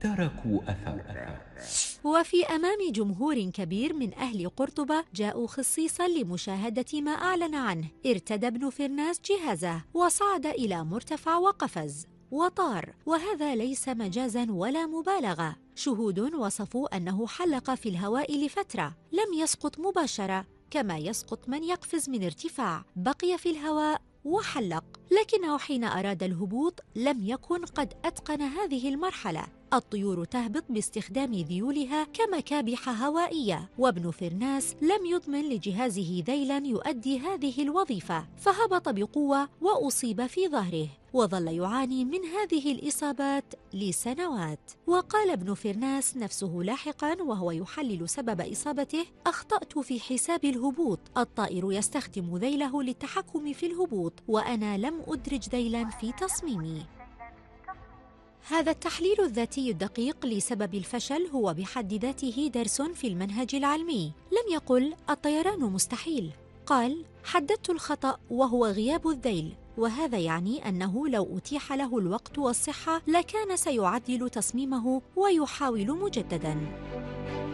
تركوا أثر. وفي أمام جمهور كبير من أهل قرطبة جاءوا خصيصا لمشاهدة ما أعلن عنه. ارتدى ابن فرناس جهازه وصعد إلى مرتفع وقفز وطار، وهذا ليس مجازا ولا مبالغة. شهود وصفوا أنه حلق في الهواء لفترة، لم يسقط مباشرة كما يسقط من يقفز من ارتفاع، بقي في الهواء وحلق. لكنه حين أراد الهبوط لم يكن قد أتقن هذه المرحلة. الطيور تهبط باستخدام ذيولها كمكابح هوائية، وابن فرناس لم يضمن لجهازه ذيلا يؤدي هذه الوظيفة، فهبط بقوة وأصيب في ظهره، وظل يعاني من هذه الإصابات لسنوات. وقال ابن فرناس نفسه لاحقا وهو يحلل سبب إصابته: أخطأت في حساب الهبوط، الطائر يستخدم ذيله للتحكم في الهبوط وأنا لم أدرج ذيلا في تصميمي. هذا التحليل الذاتي الدقيق لسبب الفشل هو بحد ذاته درس في المنهج العلمي. لم يقل الطيران مستحيل، قال حددت الخطأ وهو غياب الذيل، وهذا يعني أنه لو أتيح له الوقت والصحة لكان سيعدل تصميمه ويحاول مجدداً.